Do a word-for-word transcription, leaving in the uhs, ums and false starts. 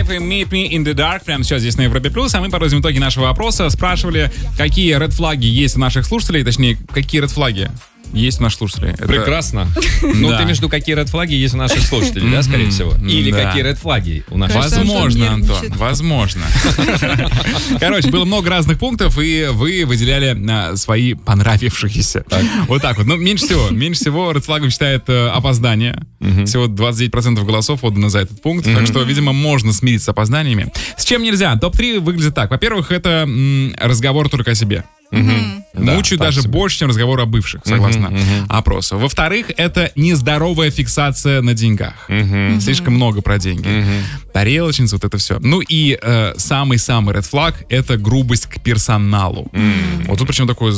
и Meet Me in the Dark прямо сейчас здесь на Европе Плюс, а мы подводим итоги нашего опроса. Спрашивали, какие ред-флаги есть у наших слушателей, точнее, какие ред-флаги есть у наших слушателей. Это... Прекрасно. Ну, ты между какие ред-флаги есть у наших слушателей, да, скорее всего? Или какие ред-флаги у наших слушателей? Возможно, Антон, возможно. Короче, было много разных пунктов, и вы выделяли свои понравившиеся. Вот так вот. Но меньше всего, меньше всего ред-флагом считает опоздание. Всего двадцать девять процентов голосов отдано за этот пункт, так что, видимо, можно смириться с опозданиями. С чем нельзя? топ-три выглядит так. Во-первых, это разговор только о себе. Mm-hmm. Да, мучают даже себе. Больше, чем разговор о бывших, согласно mm-hmm, mm-hmm. опросу. Во-вторых, это нездоровая фиксация на деньгах. Mm-hmm. Слишком много про деньги. Mm-hmm. Тарелочница, вот это все. Ну и э, самый-самый ред флаг — это грубость к персоналу. Mm-hmm. Вот тут причем такое